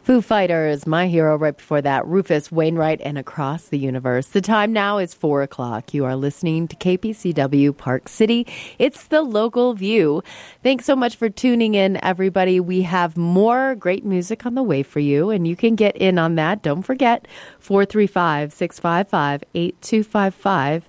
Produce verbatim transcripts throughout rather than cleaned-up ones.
Foo Fighters, My Hero. Right before that, Rufus Wainwright and Across the Universe. The time now is four o'clock. You are listening to K P C W Park City. It's the local view. Thanks so much for tuning in, everybody. We have more great music on the way for you, and you can get in on that. Don't forget, four three five, six five five, eight two five five.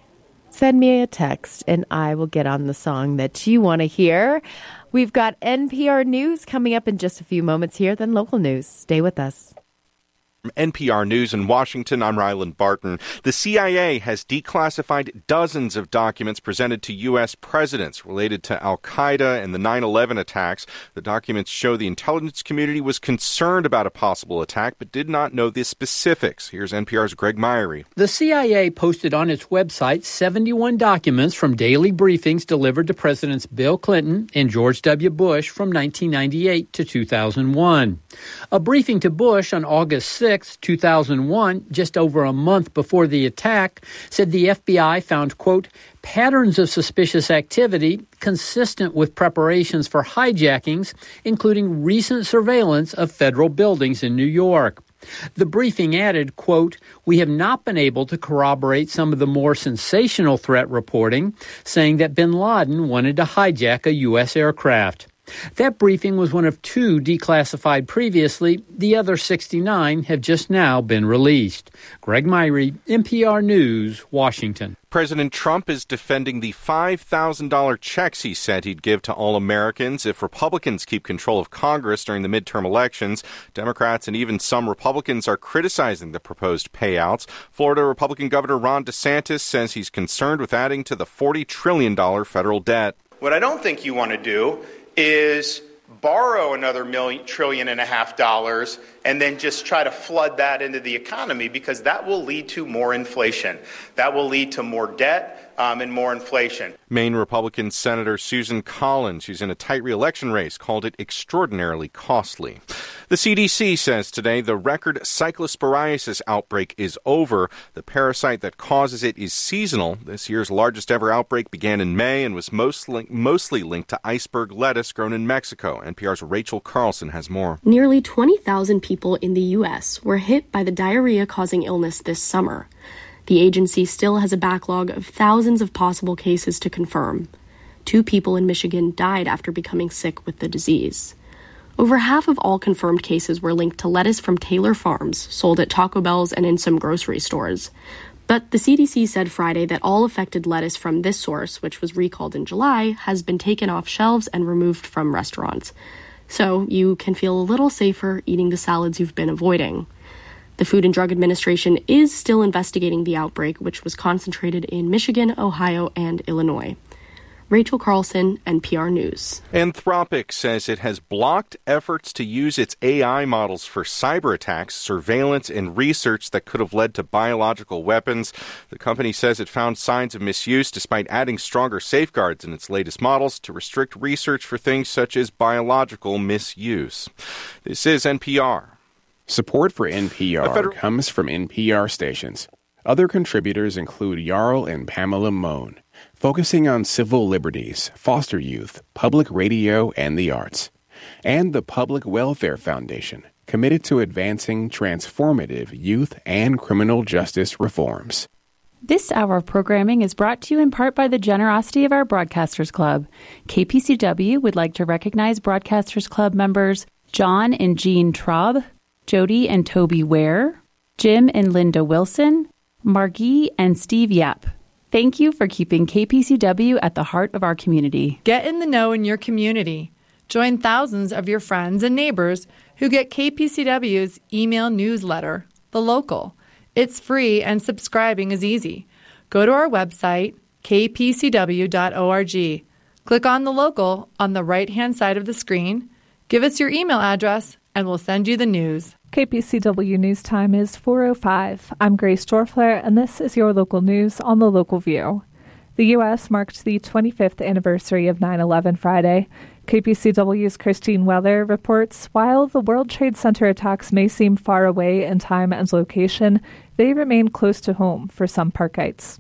Send me a text, and I will get on the song that you want to hear. We've got N P R News coming up in just a few moments here, then local news. Stay with us. From N P R News in Washington, I'm Ryland Barton. The C I A has declassified dozens of documents presented to U S presidents related to al-Qaeda and the nine eleven attacks. The documents show the intelligence community was concerned about a possible attack, but did not know the specifics. Here's N P R's Greg Myrie. The C I A posted on its website seventy-one documents from daily briefings delivered to Presidents Bill Clinton and George W. Bush from nineteen ninety-eight to two thousand one. A briefing to Bush on August sixth, two thousand one, just over a month before the attack, said the F B I found, quote, patterns of suspicious activity consistent with preparations for hijackings, including recent surveillance of federal buildings in New York. The briefing added, quote, we have not been able to corroborate some of the more sensational threat reporting, saying that bin Laden wanted to hijack a U S aircraft. That briefing was one of two declassified previously. The other sixty-nine have just now been released. Greg Myrie, N P R News, Washington. President Trump is defending the five thousand dollars checks he said he'd give to all Americans if Republicans keep control of Congress during the midterm elections. Democrats and even some Republicans are criticizing the proposed payouts. Florida Republican Governor Ron DeSantis says he's concerned with adding to the forty trillion dollars federal debt. What I don't think you want to do is borrow another million, trillion and a half dollars and then just try to flood that into the economy, because that will lead to more inflation. That will lead to more debt um, and more inflation. Maine Republican Senator Susan Collins, who's in a tight re-election race, called it extraordinarily costly. The C D C says today the record cyclosporiasis outbreak is over. The parasite that causes it is seasonal. This year's largest ever outbreak began in May and was mostly, mostly linked to iceberg lettuce grown in Mexico. N P R's Rachel Carlson has more. Nearly twenty thousand people in the U S were hit by the diarrhea-causing illness this summer. The agency still has a backlog of thousands of possible cases to confirm. Two people in Michigan died after becoming sick with the disease. Over half of all confirmed cases were linked to lettuce from Taylor Farms, sold at Taco Bell's and in some grocery stores. But the C D C said Friday that all affected lettuce from this source, which was recalled in July, has been taken off shelves and removed from restaurants. So you can feel a little safer eating the salads you've been avoiding. The Food and Drug Administration is still investigating the outbreak, which was concentrated in Michigan, Ohio, and Illinois. Rachel Carlson, N P R News. Anthropic says it has blocked efforts to use its A I models for cyber attacks, surveillance, and research that could have led to biological weapons. The company says it found signs of misuse despite adding stronger safeguards in its latest models to restrict research for things such as biological misuse. This is N P R. Support for N P R federal- comes from N P R stations. Other contributors include Jarl and Pamela Mohn, focusing on civil liberties, foster youth, public radio, and the arts. And the Public Welfare Foundation, committed to advancing transformative youth and criminal justice reforms. This hour of programming is brought to you in part by the generosity of our Broadcasters Club. K P C W would like to recognize Broadcasters Club members John and Jean Traub, Jody and Toby Ware, Jim and Linda Wilson, Margie and Steve Yap. Thank you for keeping K P C W at the heart of our community. Get in the know in your community. Join thousands of your friends and neighbors who get K P C W's email newsletter, The Local. It's free and subscribing is easy. Go to our website, k p c w dot org. Click on The Local on the right-hand side of the screen. Give us your email address, and we'll send you the news. K P C W News Time is four oh five. I'm Grace Dorfler, and this is your local news on the Local View. The U S marked the twenty-fifth anniversary of nine eleven Friday. K P C W's Christine Weller reports, while the World Trade Center attacks may seem far away in time and location, they remain close to home for some Parkites.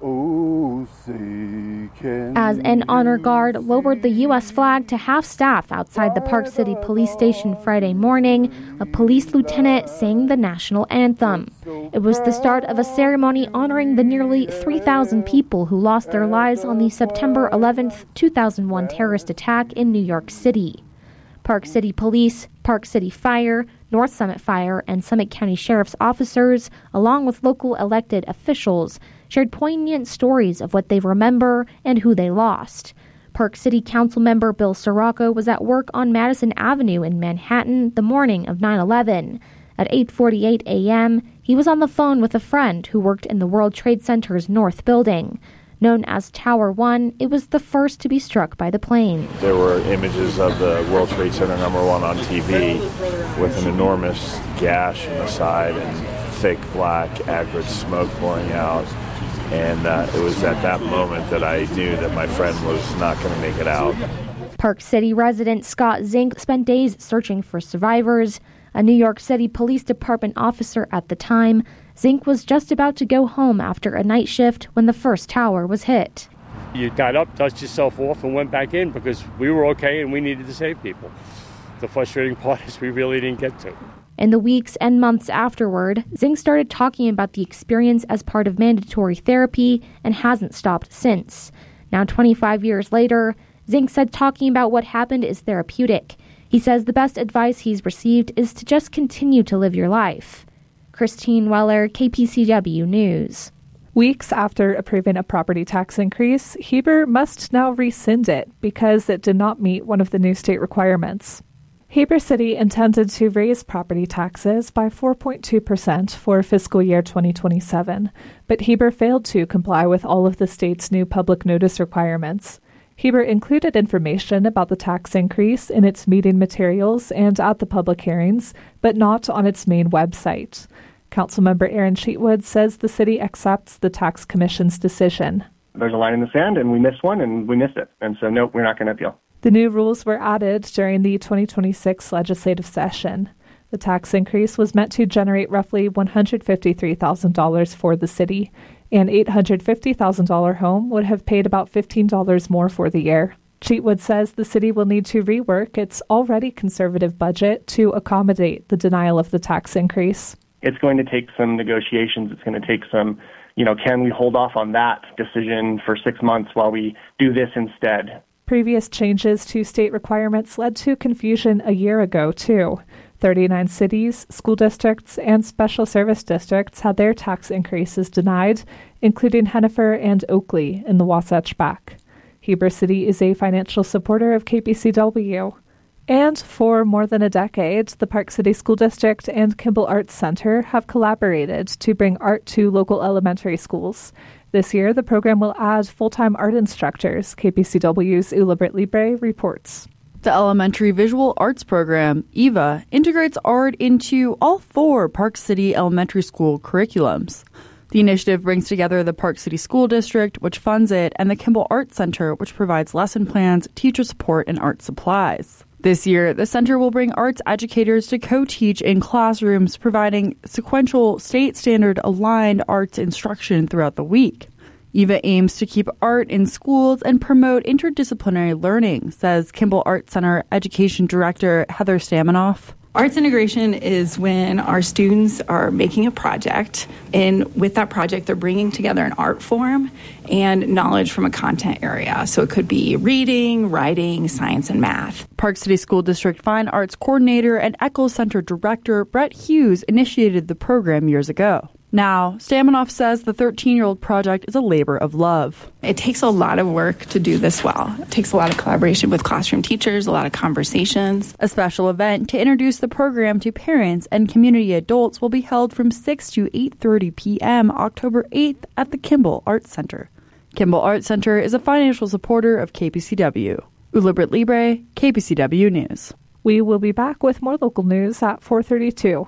As an honor guard lowered the U S flag to half-staff outside the Park City Police Station Friday morning, a police lieutenant sang the national anthem. It was the start of a ceremony honoring the nearly three thousand people who lost their lives on the September eleventh, two thousand one terrorist attack in New York City. Park City Police, Park City Fire, North Summit Fire, and Summit County Sheriff's officers, along with local elected officials, shared poignant stories of what they remember and who they lost. Park City Council member Bill Sirocco was at work on Madison Avenue in Manhattan the morning of nine eleven. At eight forty-eight a.m., he was on the phone with a friend who worked in the World Trade Center's North Building. Known as Tower One, it was the first to be struck by the plane. There were images of the World Trade Center number one on T V with an enormous gash in the side and thick black acrid smoke pouring out. And uh, it was at that moment that I knew that my friend was not going to make it out. Park City resident Scott Zink spent days searching for survivors. A New York City Police Department officer at the time, Zink was just about to go home after a night shift when the first tower was hit. You got up, dusted yourself off, and went back in because we were okay and we needed to save people. The frustrating part is we really didn't get to. In the weeks and months afterward, Zink started talking about the experience as part of mandatory therapy and hasn't stopped since. Now twenty-five years later, Zink said talking about what happened is therapeutic. He says the best advice he's received is to just continue to live your life. Christine Weller, K P C W News. Weeks after approving a property tax increase, Heber must now rescind it because it did not meet one of the new state requirements. Heber City intended to raise property taxes by four point two percent for fiscal year twenty twenty-seven, but Heber failed to comply with all of the state's new public notice requirements. Heber included information about the tax increase in its meeting materials and at the public hearings, but not on its main website. Councilmember Aaron Sheetwood says the city accepts the tax commission's decision. There's a line in the sand, and we missed one, and we missed it. And so, no, we're not going to appeal. The new rules were added during the twenty twenty-six legislative session. The tax increase was meant to generate roughly one hundred fifty-three thousand dollars for the city. An eight hundred fifty thousand dollars home would have paid about fifteen dollars more for the year. Cheatwood says the city will need to rework its already conservative budget to accommodate the denial of the tax increase. It's going to take some negotiations. It's going to take some, you know, can we hold off on that decision for six months while we do this instead? Previous changes to state requirements led to confusion a year ago, too. thirty-nine cities, school districts, and special service districts had their tax increases denied, including Hennifer and Oakley in the Wasatch Back. Heber City is a financial supporter of K P C W. And for more than a decade, the Park City School District and Kimball Arts Center have collaborated to bring art to local elementary schools. This year, the program will add full-time art instructors, K P C W's Ulibert Libre reports. The Elementary Visual Arts Program, E V A, integrates art into all four Park City Elementary School curriculums. The initiative brings together the Park City School District, which funds it, and the Kimball Arts Center, which provides lesson plans, teacher support, and art supplies. This year, the center will bring arts educators to co-teach in classrooms, providing sequential, state-standard-aligned arts instruction throughout the week. E V A aims to keep art in schools and promote interdisciplinary learning, says Kimball Arts Center Education Director Heather Staminoff. Arts integration is when our students are making a project, and with that project, they're bringing together an art form and knowledge from a content area. So it could be reading, writing, science, and math. Park City School District Fine Arts Coordinator and Eccles Center Director Brett Hughes initiated the program years ago. Now, Staminoff says the thirteen-year-old project is a labor of love. It takes a lot of work to do this well. It takes a lot of collaboration with classroom teachers, a lot of conversations. A special event to introduce the program to parents and community adults will be held from six to eight thirty p.m. October eighth at the Kimball Arts Center. Kimball Arts Center is a financial supporter of K P C W. Ulibert Libre, K P C W News. We will be back with more local news at four thirty-two.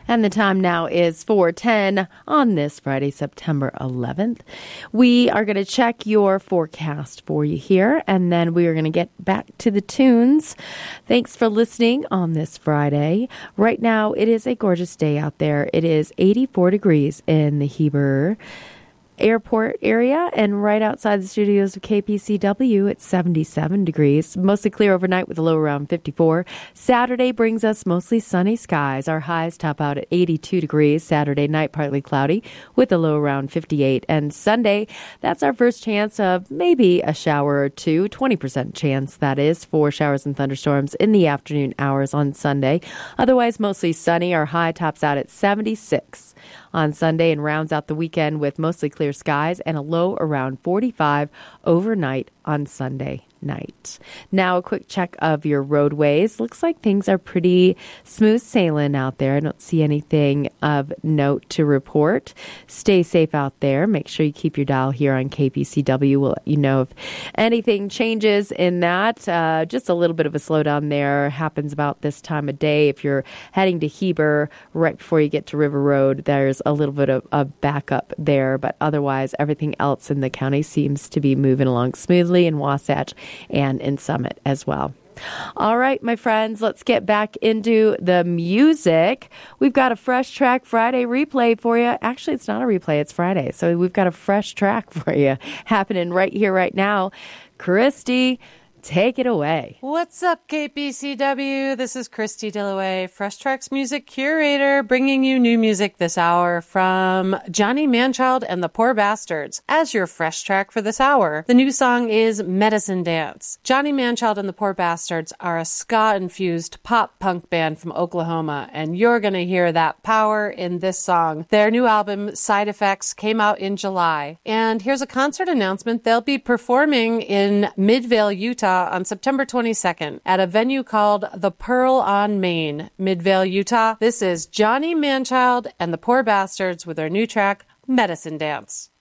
And the time now is four ten on this Friday, September eleventh. We are going to check your forecast for you here, and then we are going to get back to the tunes. Thanks for listening on this Friday. Right now, it is a gorgeous day out there. It is eighty-four degrees in the Heber Airport area, and right outside the studios of K P C W, it's seventy-seven degrees. Mostly clear overnight with a low around fifty-four. Saturday brings us mostly sunny skies. Our highs top out at eighty-two degrees. Saturday night, partly cloudy with a low around fifty-eight. And Sunday, that's our first chance of maybe a shower or two. twenty percent chance, that is, for showers and thunderstorms in the afternoon hours on Sunday. Otherwise, mostly sunny. Our high tops out at seventy-six on Sunday and rounds out the weekend with mostly clear skies and a low around forty-five overnight on Sunday night. Now, a quick check of your roadways. Looks like things are pretty smooth sailing out there. I don't see anything of note to report. Stay safe out there. Make sure you keep your dial here on K P C W. We'll let you know if anything changes in that. Uh, just a little bit of a slowdown there happens about this time of day. If you're heading to Heber right before you get to River Road, there's a little bit of a backup there, but otherwise everything else in the county seems to be moving along smoothly in Wasatch and in Summit as well. All right, my friends, let's get back into the music. We've got a Fresh Track Friday replay for you. Actually, it's not a replay, it's Friday. So we've got a fresh track for you happening right here, right now. Christy, take it away. What's up, K P C W? This is Christy Dillaway, Fresh Tracks music curator, bringing you new music this hour from Johnny Manchild and the Poor Bastards. As your Fresh Track for this hour, the new song is Medicine Dance. Johnny Manchild and the Poor Bastards are a ska-infused pop-punk band from Oklahoma, and you're going to hear that power in this song. Their new album, Side Effects, came out in July. And here's a concert announcement. They'll be performing in Midvale, Utah, on September twenty-second at a venue called The Pearl on Main, Midvale, Utah. This is Johnny Manchild and the Poor Bastards with their new track, Medicine Dance.